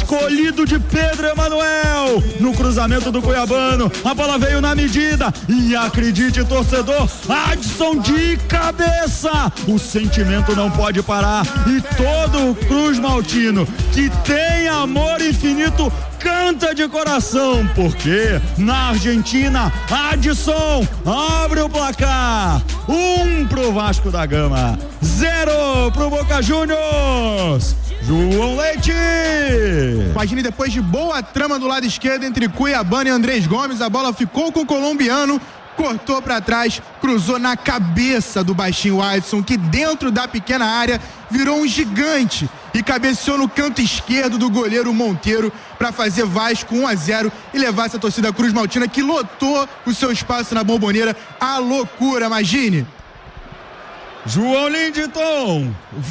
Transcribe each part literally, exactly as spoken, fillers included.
escolhido de Pedro Emanuel, no cruzamento do cuiabano, a bola veio na medida, e acredite, torcedor, Adson de cabeça, o sentimento não pode parar, e todo o Cruz Maltino que tem amor infinito canta de coração, porque na Argentina, Adson abre o placar, um pro Vasco da Gama, zero pro Boca Juniors. João Leite. Imagine, depois de boa trama do lado esquerdo entre Cuiabano e Andrés Gomes, a bola ficou com o colombiano, cortou para trás, cruzou na cabeça do baixinho Adson, que dentro da pequena área virou um gigante e cabeceou no canto esquerdo do goleiro Monteiro para fazer Vasco um a zero e levar essa torcida Cruz Maltina, que lotou o seu espaço na Bombonera. A loucura, imagine. João Lindenton,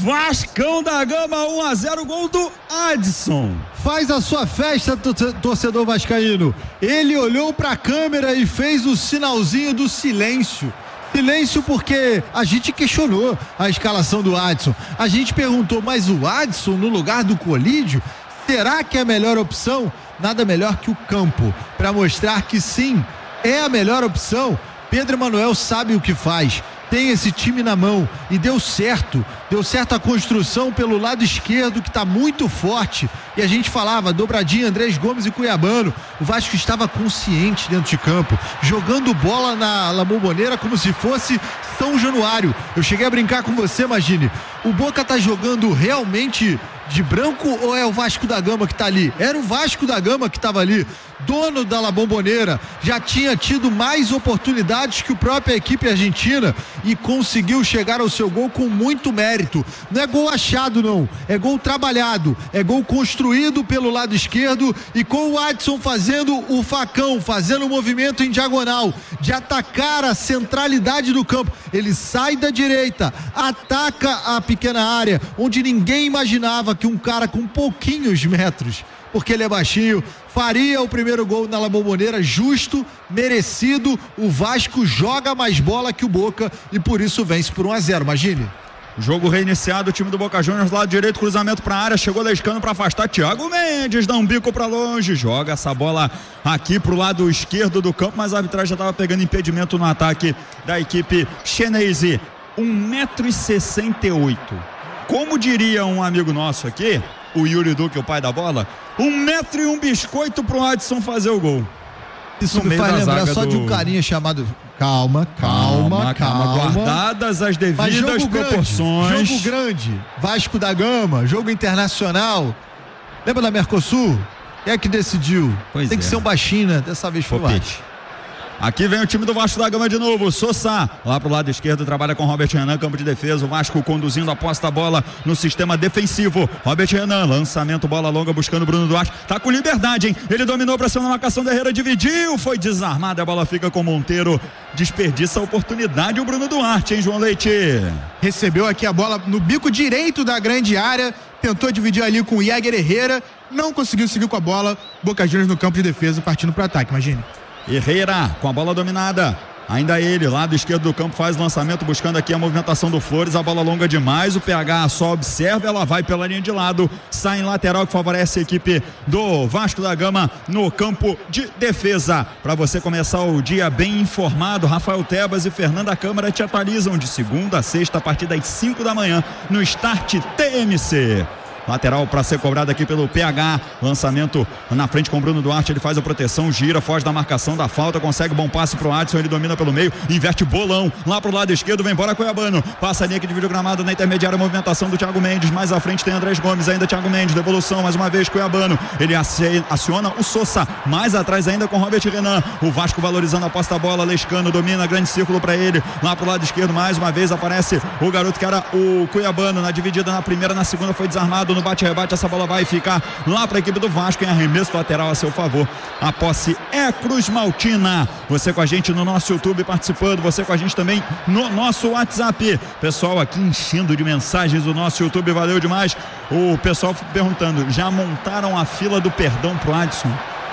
Vascão da Gama um a zero, gol do Adson. Faz a sua festa, torcedor vascaíno. Ele olhou para a câmera e fez o sinalzinho do silêncio. Silêncio porque a gente questionou a escalação do Adson. A gente perguntou, mas o Adson no lugar do Colídio, será que é a melhor opção? Nada melhor que o campo para mostrar que sim, é a melhor opção. Pedro Emanuel sabe o que faz. Tem esse time na mão e deu certo, deu certo a construção pelo lado esquerdo, que está muito forte, e a gente falava, dobradinha, Andrés Gomes e Cuiabano. O Vasco estava consciente dentro de campo, jogando bola na La Bombonera como se fosse São Januário. Eu cheguei a brincar com você, imagine, o Boca tá jogando realmente de branco ou é o Vasco da Gama que tá ali? Era o Vasco da Gama que tava ali, dono da La Bombonera, já tinha tido mais oportunidades que a própria equipe argentina e conseguiu chegar ao seu gol com muito mérito. Não é gol achado não, é gol trabalhado, é gol construído pelo lado esquerdo, e com o Adson fazendo o facão, fazendo o movimento em diagonal, de atacar a centralidade do campo. Ele sai da direita, ataca a pequena área, onde ninguém imaginava que um cara com pouquinhos metros, porque ele é baixinho, faria o primeiro gol na La Bombonera. Justo, merecido. O Vasco joga mais bola que o Boca e por isso vence por um a zero, imagine. Jogo reiniciado, o time do Boca Juniors, lado direito, cruzamento para a área, chegou Lescano para afastar, Thiago Mendes dá um bico para longe, joga essa bola aqui pro lado esquerdo do campo, mas a arbitragem já estava pegando impedimento no ataque da equipe chinesa. um metro e sessenta e oito, como diria um amigo nosso aqui, o Yuri Duque, o pai da bola, um metro e um biscoito pro Adson fazer o gol. Isso no me faz lembrar só do... de um carinha chamado... Calma, calma, calma, calma. Guardadas as devidas jogo proporções. Grande, jogo grande, Vasco da Gama, jogo internacional. Lembra da Mercosul? Quem é que decidiu? Pois Tem é. que ser um baixinho, né? Dessa vez foi o Vasco. Aqui vem o time do Vasco da Gama de novo, Sosa, lá pro lado esquerdo, trabalha com Robert Renan, campo de defesa, o Vasco conduzindo a posta a bola no sistema defensivo, Robert Renan, lançamento, bola longa, buscando Bruno Duarte, tá com liberdade, hein, ele dominou pra cima na marcação da Herrera, dividiu, foi desarmado, a bola fica com Monteiro, desperdiça a oportunidade o Bruno Duarte, hein, João Leite? Recebeu aqui a bola no bico direito da grande área, tentou dividir ali com o Jäger Herrera, não conseguiu seguir com a bola, Boca Juniors no campo de defesa, partindo pro ataque, imagine. Herrera com a bola dominada, ainda ele, lado esquerdo do campo, faz lançamento buscando aqui a movimentação do Flores, a bola longa demais, o P H só observa, ela vai pela linha de lado, sai em lateral que favorece a equipe do Vasco da Gama no campo de defesa. Para você começar o dia bem informado, Rafael Tebas e Fernanda Câmara te atualizam de segunda a sexta a partir das cinco da manhã no Start T M C. Lateral para ser cobrado aqui pelo P H, lançamento na frente com o Bruno Duarte, ele faz a proteção, gira, foge da marcação da falta, consegue bom passe pro Adson, ele domina pelo meio, inverte bolão, lá pro lado esquerdo, vem embora Cuiabano, passa a linha que divide o gramado na intermediária, movimentação do Thiago Mendes, mais à frente tem Andrés Gomes, ainda Thiago Mendes, devolução, mais uma vez Cuiabano, ele aciona o Sosa, mais atrás ainda com Robert Renan, o Vasco valorizando a posta bola, Lescano domina, grande círculo para ele, lá pro lado esquerdo, mais uma vez aparece o garoto que era o Cuiabano, na dividida na primeira, na segunda foi desarmado, no bate-rebate, essa bola vai ficar lá para a equipe do Vasco em arremesso lateral a seu favor. A posse é Cruz Maltina. Você com a gente no nosso YouTube participando, você com a gente também no nosso WhatsApp. Pessoal aqui enchendo de mensagens do nosso YouTube, valeu demais. O pessoal perguntando, já montaram a fila do perdão pro Adson?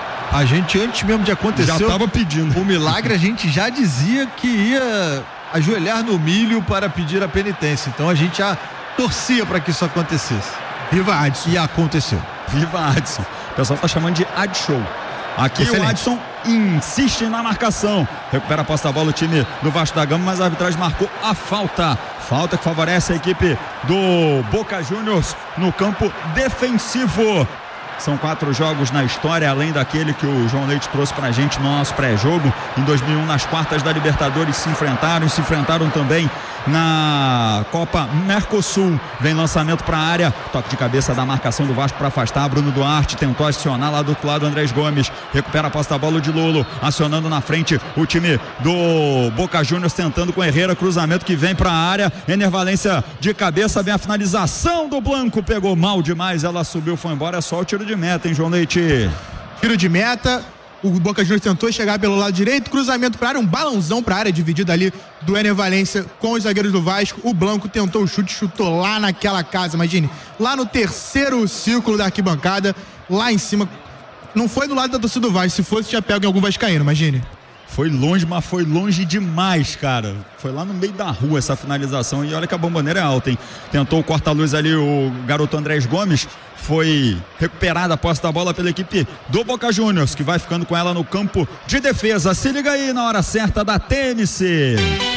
A gente, antes mesmo de acontecer, já estava pedindo o milagre, a gente já dizia que ia ajoelhar no milho para pedir a penitência. Então a gente já torcia para que isso acontecesse. Viva Adson. E aconteceu. Viva Adson. O pessoal tá chamando de Ad Show. Aqui Excelente. O Adson insiste na marcação. Recupera a posse da bola o time do Vasco da Gama, mas a arbitragem marcou a falta. Falta que favorece a equipe do Boca Juniors no campo defensivo. São quatro jogos na história, além daquele que o João Leite trouxe pra gente no nosso pré-jogo. Em dois mil e um, nas quartas da Libertadores, se enfrentaram. Se enfrentaram também na Copa Mercosul. Vem lançamento pra área. Toque de cabeça da marcação do Vasco para afastar. Bruno Duarte tentou acionar lá do outro lado. Andrés Gomes recupera a posse da bola de Lolo. Acionando na frente o time do Boca Juniors, tentando com Herrera. Cruzamento que vem pra área. Ener Valencia de cabeça. Vem a finalização do Blanco. Pegou mal demais. Ela subiu, foi embora. É só o tiro de meta, hein, João Leite? Tiro de meta. O Boca Juniors tentou chegar pelo lado direito, cruzamento para área, um balãozão para área, dividida ali do Ener Valencia com os zagueiros do Vasco. O Blanco tentou o chute, chutou lá naquela casa, imagine, lá no terceiro círculo da arquibancada, lá em cima. Não foi do lado da torcida do Vasco, se fosse tinha pego em algum vascaíno, imagine. Foi longe, mas foi longe demais, cara. Foi lá no meio da rua essa finalização. E olha que a bomboneira é alta, hein? Tentou o corta-luz ali o garoto Andrés Gomes. Foi recuperada a posse da bola pela equipe do Boca Juniors, que vai ficando com ela no campo de defesa. Se liga aí na hora certa da T M C.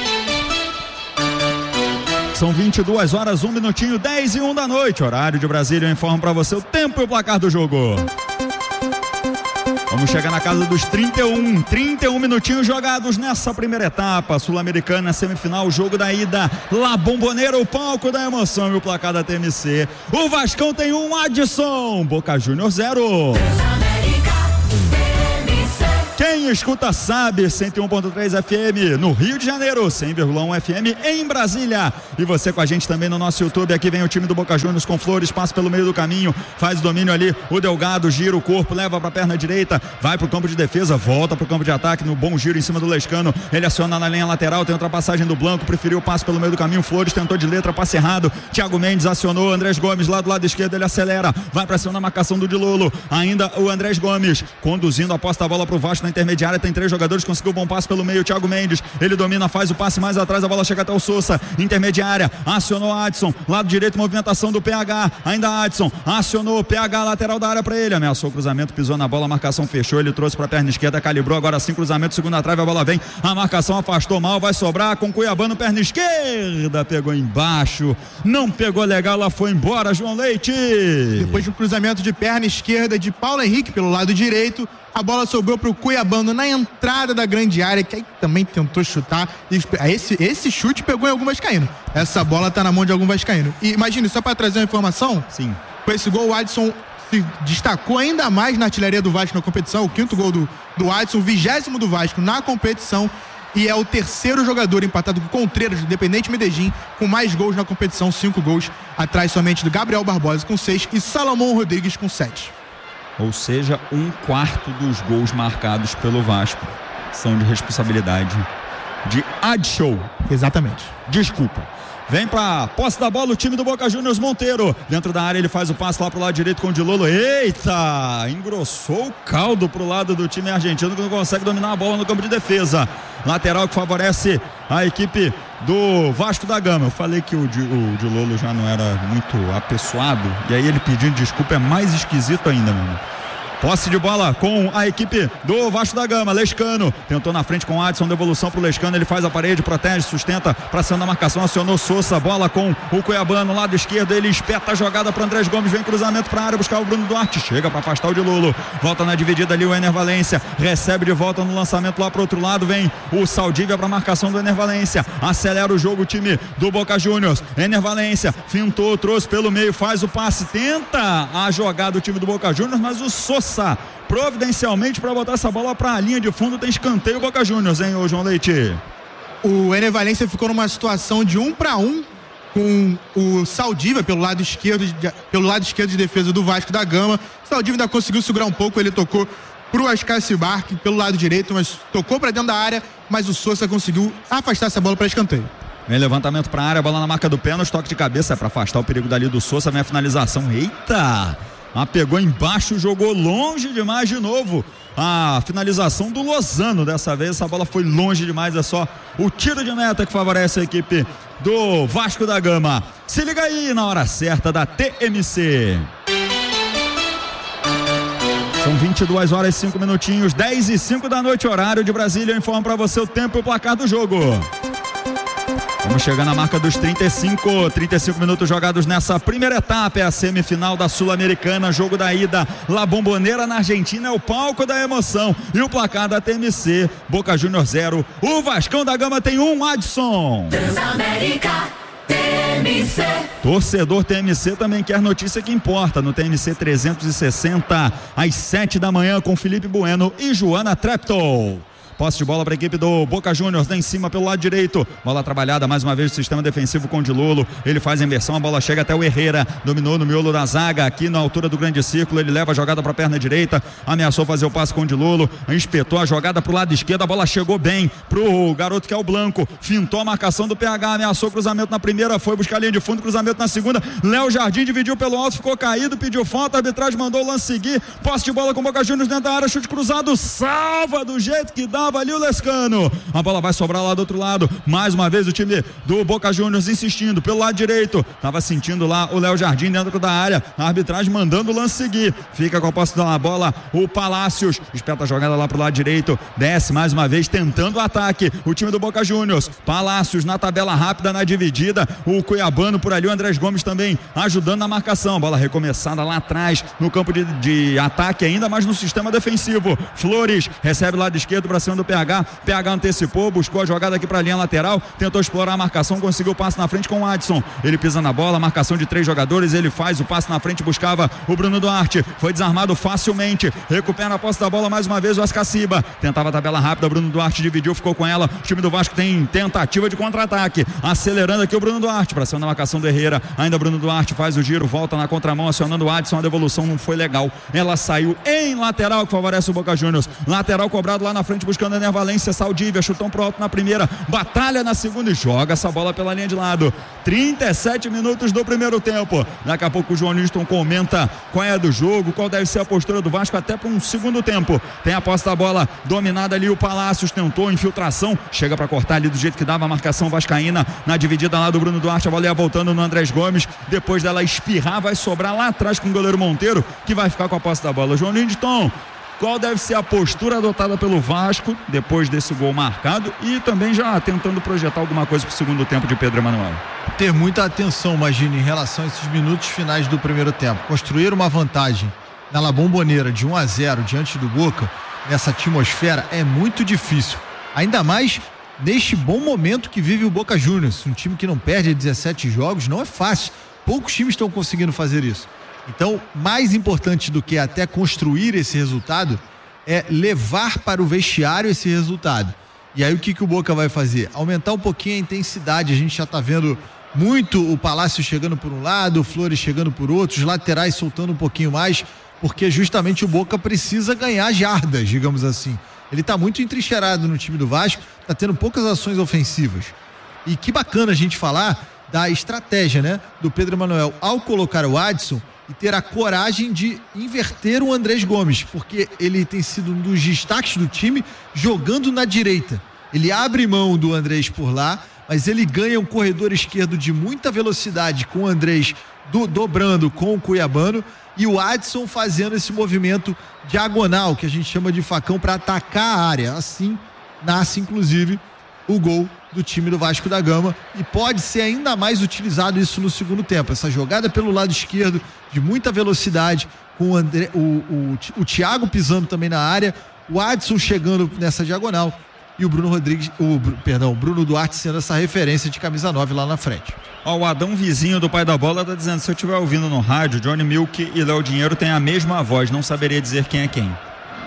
São vinte e duas horas, um minutinho, dez e um da noite. Horário de Brasília, eu informo pra você o tempo e o placar do jogo. Vamos chegar na casa dos trinta e um, trinta e um minutinhos jogados nessa primeira etapa Sul-Americana, semifinal, jogo da ida, La Bombonera, o palco da emoção e o placar da T M C. O Vascão tem um, Adson, Boca Juniors zero. Quem escuta sabe, cento e um ponto três F M no Rio de Janeiro, cem vírgula um F M em Brasília. E você com a gente também no nosso YouTube. Aqui vem o time do Boca Juniors com Flores, passa pelo meio do caminho, faz o domínio ali, o Delgado gira o corpo, leva para a perna direita, vai pro campo de defesa, volta pro campo de ataque, no bom giro em cima do Lescano, ele aciona na linha lateral, tem ultrapassagem do Blanco, preferiu o passe pelo meio do caminho, Flores tentou de letra, passe errado, Thiago Mendes acionou, Andrés Gomes lá do lado esquerdo, ele acelera, vai pra cima na marcação do Dilolo, ainda o Andrés Gomes, conduzindo a posse da bola pro Vasco na intermediária, tem três jogadores, conseguiu um bom passe pelo meio, Thiago Mendes, ele domina, faz o passe mais atrás, a bola chega até o Sousa, intermediária, acionou Adson, lado direito, movimentação do P H, ainda Adson, acionou P H, lateral da área pra ele, ameaçou o cruzamento, pisou na bola, a marcação fechou, ele trouxe pra perna esquerda, calibrou, agora sim, cruzamento, segunda trave, a bola vem, a marcação afastou mal, vai sobrar com Cuiabano, perna esquerda, pegou embaixo, não pegou legal, ela foi embora, João Leite. Depois de um cruzamento de perna esquerda de Paulo Henrique pelo lado direito, a bola sobrou pro Cuiabano na entrada da grande área, que aí também tentou chutar. Esse, esse chute pegou em algum vascaíno. Essa bola tá na mão de algum vascaíno. E imagine, só para trazer uma informação, sim, com esse gol o Adson se destacou ainda mais na artilharia do Vasco na competição, o quinto gol do, do Adson, o vigésimo do Vasco na competição, e é o terceiro jogador empatado com Contreiras do Independente Medellín com mais gols na competição, cinco gols, atrás somente do Gabriel Barbosa com seis e Salomão Rodrigues com sete. Ou seja, um quarto dos gols marcados pelo Vasco são de responsabilidade de Adson. Exatamente. Desculpa. Vem pra posse da bola o time do Boca Juniors, Monteiro. Dentro da área ele faz o passe lá pro lado direito com o Dilolo. Eita! Engrossou o caldo pro lado do time argentino que não consegue dominar a bola no campo de defesa. Lateral que favorece a equipe do Vasco da Gama. Eu falei que o, o Dilolo já não era muito apessoado, e aí ele pedindo desculpa é mais esquisito ainda, mano. Posse de bola com a equipe do Vasco da Gama, Lescano tentou na frente com o Adson, devolução pro Lescano, ele faz a parede, protege, sustenta pra cima da marcação, acionou Sousa, bola com o Cuiabano, lado esquerdo, ele espeta a jogada para Andrés Gomes, vem cruzamento pra área, buscar o Bruno Duarte, chega pra afastar o Dilolo, volta na dividida ali o Ener Valencia, recebe de volta no lançamento lá pro outro lado, vem o Saldívia pra marcação do Ener Valencia, acelera o jogo o time do Boca Juniors, Ener Valencia fintou, trouxe pelo meio, faz o passe, tenta a jogada do time do Boca Juniors, mas o Sousa providencialmente para botar essa bola para a linha de fundo, tem escanteio Boca Juniors, hein, ô João Leite? O Ener Valencia ficou numa situação de um para um com o Saldívia pelo lado esquerdo de, pelo lado esquerdo de defesa do Vasco da Gama. Saldívia ainda conseguiu segurar um pouco, ele tocou pro Ascar Cibarque pelo lado direito, mas tocou para dentro da área, mas o Sousa conseguiu afastar essa bola para escanteio. Vem levantamento para a área, bola na marca do pênalti, toque de cabeça para afastar o perigo dali do Sousa, vem a finalização, eita! Ah, pegou embaixo, jogou longe demais de novo. A finalização do Lozano dessa vez, essa bola foi longe demais, é só o tiro de meta que favorece a equipe do Vasco da Gama. Se liga aí na hora certa da T M C. São vinte e duas horas e cinco minutinhos, dez e cinco da noite, horário de Brasília. Eu informo para você o tempo e o placar do jogo. Vamos chegar na marca dos trinta e cinco, trinta e cinco minutos jogados nessa primeira etapa. É a semifinal da Sul-Americana, jogo da ida. La Bombonera na Argentina é o palco da emoção. E o placar da T M C, Boca Juniors zero. O Vascão da Gama tem um, Adson. Transamérica T M C. Torcedor T M C também quer notícia que importa. No T M C trezentos e sessenta, às sete da manhã, com Felipe Bueno e Joana Treptow. Posse de bola para a equipe do Boca Juniors, lá em cima pelo lado direito, bola trabalhada mais uma vez o sistema defensivo com o Dilolo, ele faz a inversão, a bola chega até o Herrera, dominou no miolo da zaga, aqui na altura do grande círculo, ele leva a jogada para a perna direita, ameaçou fazer o passe com o Dilolo, espetou a jogada para o lado esquerdo, a bola chegou bem pro garoto que é o Blanco, fintou a marcação do P H, ameaçou cruzamento na primeira, foi buscar a linha de fundo, cruzamento na segunda, Léo Jardim dividiu pelo alto, ficou caído, pediu falta, a arbitragem mandou o lance seguir, posse de bola com o Boca Juniors dentro da área, chute cruzado, salva do jeito que dava ali o Lescano. A bola vai sobrar lá do outro lado. Mais uma vez o time do Boca Juniors insistindo pelo lado direito. Tava sentindo lá o Léo Jardim dentro da área. A arbitragem mandando o lance seguir. Fica com a posse da bola o Palácios. Espeta a jogada lá pro lado direito. Desce mais uma vez tentando o ataque. O time do Boca Juniors. Palácios na tabela rápida na dividida. O Cuiabano por ali. O Andrés Gomes também ajudando na marcação. Bola recomeçada lá atrás no campo de, de ataque ainda, mas no sistema defensivo. Flores recebe o lado esquerdo para cima do P H. P H antecipou, buscou a jogada aqui para a linha lateral, tentou explorar a marcação, conseguiu o passe na frente com o Adson. Ele pisa na bola, marcação de três jogadores, ele faz o passe na frente, buscava o Bruno Duarte, foi desarmado facilmente, recupera a posse da bola mais uma vez o Ascaciba, tentava a tabela rápida, o Bruno Duarte dividiu, ficou com ela. O time do Vasco tem tentativa de contra-ataque, acelerando aqui o Bruno Duarte para cima da marcação do Herrera. Ainda o Bruno Duarte faz o giro, volta na contramão, acionando o Adson. A devolução não foi legal, ela saiu em lateral, que favorece o Boca Juniors. Lateral cobrado lá na frente, buscando a Enervalência. Saldívia, chutão pro alto na primeira, batalha na segunda e joga essa bola pela linha de lado. trinta e sete minutos do primeiro tempo. Daqui a pouco o João Nilton comenta qual é a do jogo, qual deve ser a postura do Vasco até para um segundo tempo. Tem a posse da bola dominada ali, o Palácios tentou infiltração, chega para cortar ali do jeito que dava a marcação vascaína na dividida lá do Bruno Duarte. A bola ia voltando no Andrés Gomes, depois dela espirrar, vai sobrar lá atrás com o goleiro Monteiro, que vai ficar com a posse da bola. João Nilton, qual deve ser a postura adotada pelo Vasco depois desse gol marcado e também já tentando projetar alguma coisa para o segundo tempo de Pedro Emanuel? Ter muita atenção, imagina, em relação a esses minutos finais do primeiro tempo. Construir uma vantagem na La Bombonera de um a zero diante do Boca, nessa atmosfera, é muito difícil. Ainda mais neste bom momento que vive o Boca Juniors. Um time que não perde dezessete jogos não é fácil. Poucos times estão conseguindo fazer isso. Então, mais importante do que até construir esse resultado é levar para o vestiário esse resultado. E aí o que, que o Boca vai fazer? Aumentar um pouquinho a intensidade. A gente já está vendo muito o Palácio chegando por um lado, o Flores chegando por outro, os laterais soltando um pouquinho mais, porque justamente o Boca precisa ganhar jardas, digamos assim. Ele está muito entrincheirado no time do Vasco, está tendo poucas ações ofensivas. E que bacana a gente falar da estratégia, né, do Pedro Emanuel ao colocar o Adson e ter a coragem de inverter o Andrés Gomes, porque ele tem sido um dos destaques do time jogando na direita. Ele abre mão do Andrés por lá, mas ele ganha um corredor esquerdo de muita velocidade com o Andrés do, dobrando com o Cuiabano e o Adson fazendo esse movimento diagonal, que a gente chama de facão, para atacar a área. Assim nasce inclusive o gol do time do Vasco da Gama e pode ser ainda mais utilizado isso no segundo tempo, essa jogada pelo lado esquerdo de muita velocidade com o, André, o, o, o Thiago pisando também na área, o Adson chegando nessa diagonal e o Bruno Rodrigues, o, perdão, o Bruno Duarte sendo essa referência de camisa nove lá na frente. Ó, o Adão Vizinho do pai da bola tá dizendo, se eu estiver ouvindo no rádio, Johnny Milk e Léo Dinheiro têm a mesma voz, não saberia dizer quem é quem.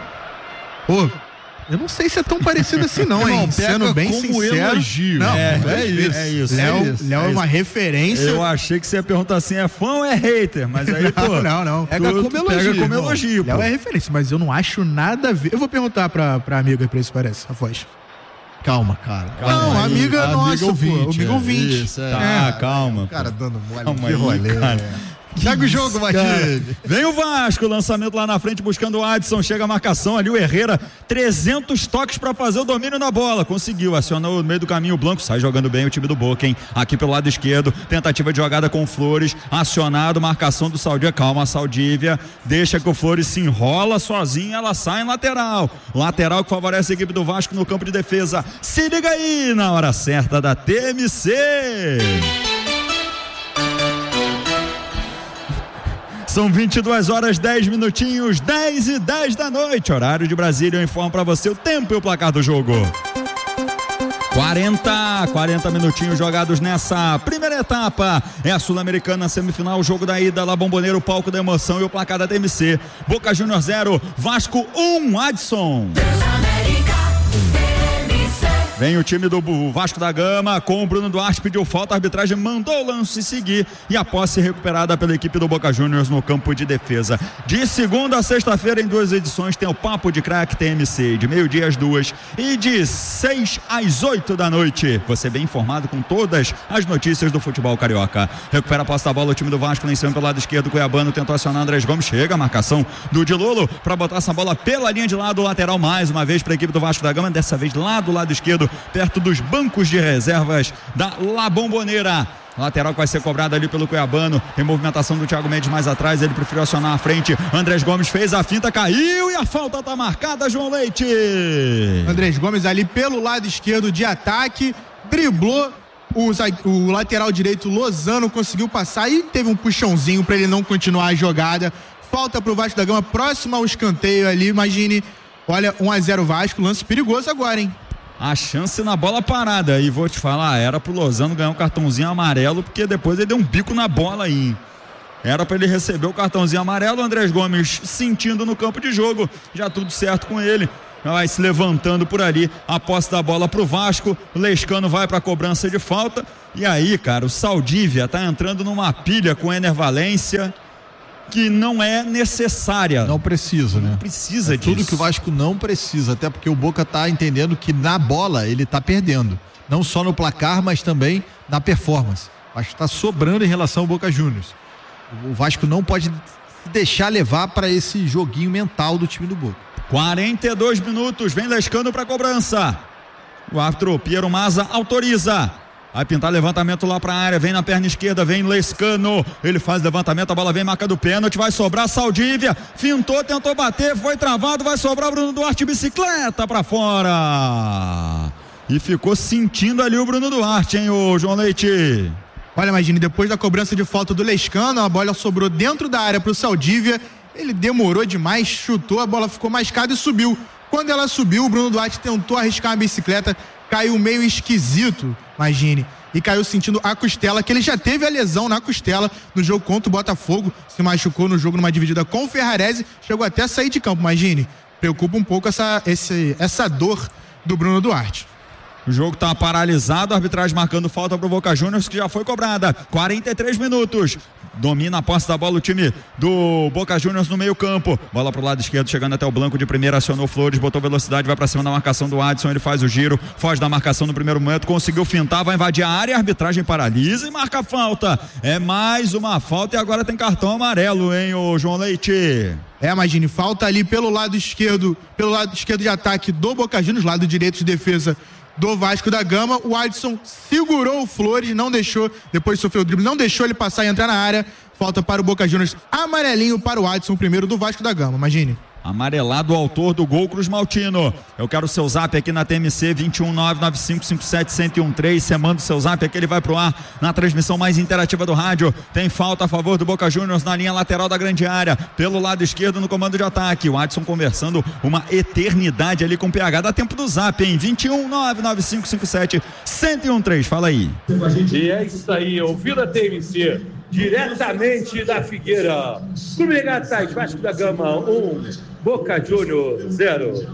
Ô, eu não sei se é tão parecido assim não, hein? Sendo bem como sincero. Elogio. Não, é, é, é isso. É isso. Léo é, isso, Léo é, é uma referência. Eu achei que você ia perguntar assim, é fã ou é hater? Mas aí, pô... Não, não, não. Pega tu, como tu elogio. Pega como elogio, Léo pô. é referência, mas eu não acho nada a ver. Eu vou perguntar pra, pra amiga pra isso parece, a voz. Calma, cara. Não, Calma aí. amiga nossa, amiga pô, ouvinte. amiga ouvinte. Isso, é. Tá, É, calma. o cara dando mole Calma de aí, rolê. cara. Segue o jogo, Magini. Vem o Vasco, lançamento lá na frente buscando o Adson, chega a marcação ali, o Herrera, trezentos toques para fazer o domínio na bola, conseguiu, acionou no meio do caminho o Blanco, sai jogando bem o time do Boca, hein? Aqui pelo lado esquerdo, tentativa de jogada com o Flores, acionado, marcação do Saldívia, calma Saldívia, deixa que o Flores se enrola sozinho, ela sai em lateral, lateral que favorece a equipe do Vasco no campo de defesa, se liga aí na hora certa da T M C. São vinte e duas horas, dez minutinhos, dez e dez da noite, horário de Brasília. Eu informo para você o tempo e o placar do jogo. quarenta, quarenta minutinhos jogados nessa primeira etapa. É a Sul-Americana semifinal, jogo da ida, La Bombonera, o palco da emoção e o placar da T M C. Boca Juniors zero, Vasco um, Adson. Vem o time do Vasco da Gama com o Bruno Duarte, pediu falta, a arbitragem mandou o lance seguir e a posse recuperada pela equipe do Boca Juniors no campo de defesa. De segunda a sexta-feira em duas edições tem o Papo de Craque T M C, de meio-dia às duas e de seis às oito da noite. Você bem informado com todas as notícias do futebol carioca. Recupera a posse da bola o time do Vasco lá em cima pelo lado esquerdo, Cuiabano tentou acionar Andrés Gomes, chega a marcação do Dilolo para botar essa bola pela linha de lado, lateral mais uma vez para a equipe do Vasco da Gama, dessa vez lá do lado esquerdo, perto dos bancos de reservas da La Bombonera. Lateral que vai ser cobrado ali pelo Cuiabano. Tem movimentação do Thiago Mendes mais atrás. Ele preferiu acionar a frente. Andrés Gomes fez a finta, caiu e a falta tá marcada, João Leite. Andrés Gomes ali pelo lado esquerdo de ataque, driblou o, o lateral direito Lozano, conseguiu passar e teve um puxãozinho para ele não continuar a jogada. Falta pro Vasco da Gama, próximo ao escanteio ali. Imagine, olha, um a zero Vasco, lance perigoso agora, hein? A chance na bola parada, e vou te falar, era pro Lozano ganhar um cartãozinho amarelo, porque depois ele deu um bico na bola aí. Era para ele receber o cartãozinho amarelo. O Andrés Gomes sentindo no campo de jogo, já tudo certo com ele, vai se levantando por ali, a posse da bola pro Vasco, o Lescano vai pra cobrança de falta, e aí, cara, o Saldívia tá entrando numa pilha com o Ener Valência, que não é necessária. Não precisa, né? Não precisa é disso. Tudo que o Vasco não precisa, até porque o Boca tá entendendo que na bola ele tá perdendo. Não só no placar, mas também na performance. O Vasco tá sobrando em relação ao Boca Juniors. O Vasco não pode se deixar levar para esse joguinho mental do time do Boca. quarenta e dois minutos, vem Lescano para cobrança. O árbitro Piero Mazza autoriza. Vai pintar levantamento lá para a área, vem na perna esquerda, vem Lescano, ele faz levantamento, a bola vem marca do pênalti, vai sobrar Saldívia, fintou, tentou bater, foi travado, vai sobrar Bruno Duarte, bicicleta para fora. E ficou sentindo ali o Bruno Duarte, hein, o João Leite. Olha, imagine, depois da cobrança de falta do Lescano, a bola sobrou dentro da área pro Saldívia, ele demorou demais, chutou, a bola ficou mascada e subiu. Quando ela subiu, o Bruno Duarte tentou arriscar a bicicleta, caiu meio esquisito, imagine, e caiu sentindo a costela, que ele já teve a lesão na costela no jogo contra o Botafogo, se machucou no jogo numa dividida com o Ferrarese, chegou até a sair de campo, imagine, preocupa um pouco essa, esse, essa dor do Bruno Duarte. O jogo está paralisado, a arbitragem marcando falta pro Boca Juniors, que já foi cobrada. quarenta e três minutos. Domina a posse da bola o time do Boca Juniors no meio campo. Bola pro lado esquerdo, chegando até o Blanco de primeira, acionou Flores, botou velocidade, vai pra cima da marcação do Adson, ele faz o giro, foge da marcação no primeiro momento, conseguiu fintar, vai invadir a área, a arbitragem paralisa e marca a falta. É mais uma falta e agora tem cartão amarelo, hein, ô João Leite? É, imagine, falta ali pelo lado esquerdo, pelo lado esquerdo de ataque do Boca Juniors, lado direito de defesa do Vasco da Gama. O Adson segurou o Flores, não deixou, depois sofreu o drible, não deixou ele passar e entrar na área. Falta para o Boca Juniors, amarelinho para o Adson, primeiro do Vasco da Gama, imagine. Amarelado o autor do gol, Cruz Maltino. Eu quero o seu zap aqui na T M C, vinte e um nove nove cinco cinco sete um zero um três. Você manda o seu zap aqui, ele vai pro ar na transmissão mais interativa do rádio. Tem falta a favor do Boca Juniors na linha lateral da grande área, pelo lado esquerdo no comando de ataque. O Adson conversando uma eternidade ali com o P H. Dá tempo do zap, hein? vinte e um nove nove cinco cinco sete um zero um três. Fala aí. E é isso aí, ouvindo a T M C, diretamente da Figueira. Clube Regatas Vasco da Gama um, Boca Juniors zero.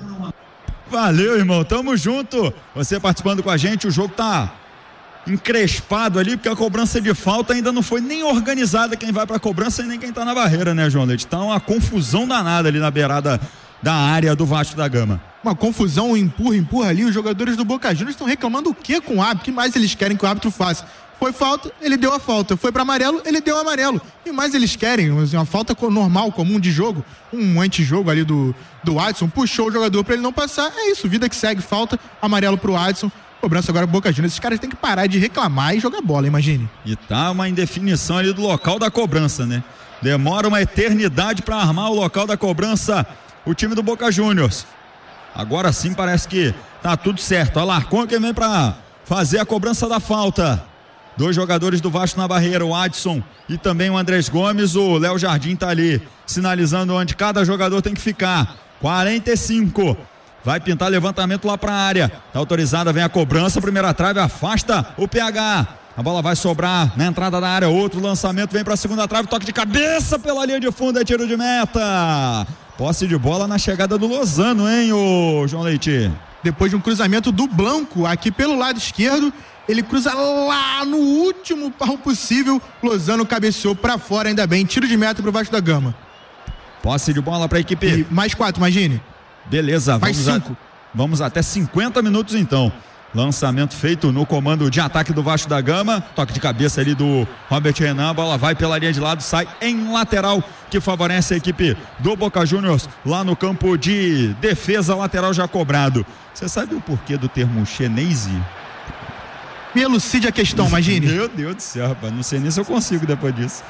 Valeu, irmão, tamo junto. Você participando com a gente, o jogo tá encrespado ali, porque a cobrança de falta ainda não foi nem organizada, quem vai pra cobrança e nem quem tá na barreira, né, João Leite? Tá uma confusão danada ali na beirada da área do Vasco da Gama. Uma confusão, um empurra, empurra ali, os jogadores do Boca Juniors estão reclamando o que com o árbitro? O que mais eles querem que o árbitro faça? Foi falta, ele deu a falta. Foi para amarelo, ele deu amarelo. E mais eles querem, uma falta normal, comum de jogo, um antijogo ali do, do Adson, puxou o jogador para ele não passar. É isso, vida que segue, falta, amarelo pro Adson. Cobrança agora pro Boca Juniors. Esses caras têm que parar de reclamar e jogar bola, imagine. E tá uma indefinição ali do local da cobrança, né? Demora uma eternidade para armar o local da cobrança o time do Boca Juniors. Agora sim parece que tá tudo certo. Alarcon que vem para fazer a cobrança da falta. Dois jogadores do Vasco na barreira, o Adson e também o Andrés Gomes. O Léo Jardim tá ali sinalizando onde cada jogador tem que ficar. quarenta e cinco. Vai pintar levantamento lá para a área. Tá autorizada, vem a cobrança, primeira trave, afasta o P H. A bola vai sobrar na entrada da área, outro lançamento, vem para a segunda trave, toque de cabeça pela linha de fundo, é tiro de meta. Posse de bola na chegada do Lozano, hein, ô João Leite? Depois de um cruzamento do Blanco aqui pelo lado esquerdo, ele cruza lá no último pau possível, Lozano cabeceou para fora, ainda bem, tiro de meta pro Vasco da Gama. Posse de bola para a equipe. E mais quatro, imagine. Beleza, mais vamos, cinco. A, vamos até cinquenta minutos então. Lançamento feito no comando de ataque do Vasco da Gama. Toque de cabeça ali do Robert Renan. A bola vai pela linha de lado, sai em lateral, que favorece a equipe do Boca Juniors lá no campo de defesa, lateral já cobrado. Você sabe o porquê do termo chinese? Me elucide a questão, imagine. Meu Deus do céu, rapaz. Não sei nem se eu consigo depois disso.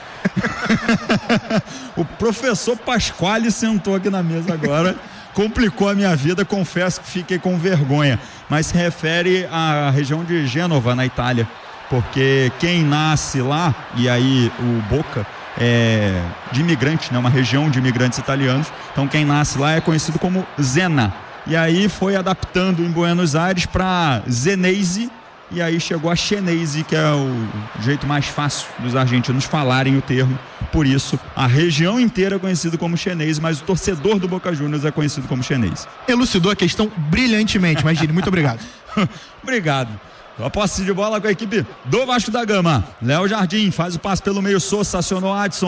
O professor Pasquale sentou aqui na mesa agora. Complicou a minha vida, confesso que fiquei com vergonha, mas se refere à região de Gênova, na Itália, porque quem nasce lá, e aí o Boca é de imigrantes, né? Uma região de imigrantes italianos, então quem nasce lá é conhecido como Zena, e aí foi adaptando em Buenos Aires para Zenese, e aí chegou a Xenese, que é o jeito mais fácil dos argentinos falarem o termo. Por isso, a região inteira é conhecida como Xenese, mas o torcedor do Boca Juniors é conhecido como Xenese. Elucidou a questão brilhantemente, Magini. Muito obrigado. Obrigado. A posse de bola com a equipe do Vasco da Gama. Léo Jardim faz o passe pelo meio, Sousa acionou Adson.